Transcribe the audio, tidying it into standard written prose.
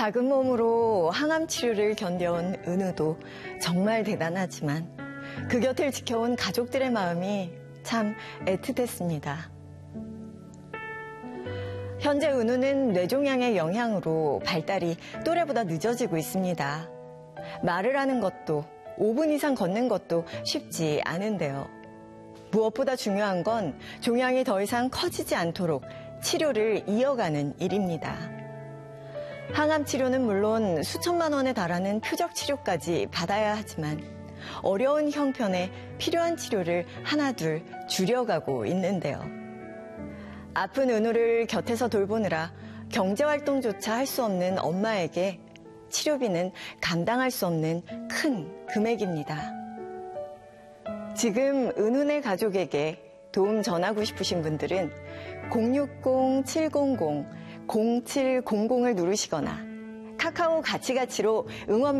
작은 몸으로 항암 치료를 견뎌온 은우도 정말 대단하지만 그 곁을 지켜온 가족들의 마음이 참 애틋했습니다. 현재 은우는 뇌종양의 영향으로 발달이 또래보다 늦어지고 있습니다. 말을 하는 것도 5분 이상 걷는 것도 쉽지 않은데요. 무엇보다 중요한 건 종양이 더 이상 커지지 않도록 치료를 이어가는 일입니다. 항암 치료는 물론 수천만 원에 달하는 표적 치료까지 받아야 하지만 어려운 형편에 필요한 치료를 하나둘 줄여가고 있는데요. 아픈 은우를 곁에서 돌보느라 경제활동조차 할 수 없는 엄마에게 치료비는 감당할 수 없는 큰 금액입니다. 지금 은우네 가족에게 도움 전하고 싶으신 분들은 060-700-0700을 누르시거나 카카오 가치가치로 응원